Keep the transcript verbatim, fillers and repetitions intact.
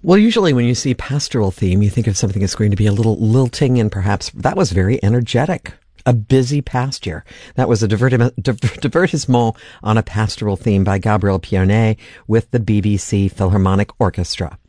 Well, usually when you see pastoral theme, you think of something that's going to be a little lilting, and perhaps that was very energetic. A busy pasture. That was a divertiment, divertissement on a pastoral theme by Gabriel Pierné with the B B C Philharmonic Orchestra.